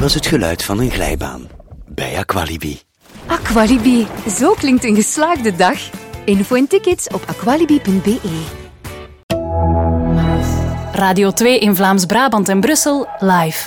was het geluid van een glijbaan bij Aqualibi. Aqualibi, zo klinkt een geslaagde dag. Info en tickets op aqualibi.be. Radio 2 in Vlaams-Brabant en Brussel live.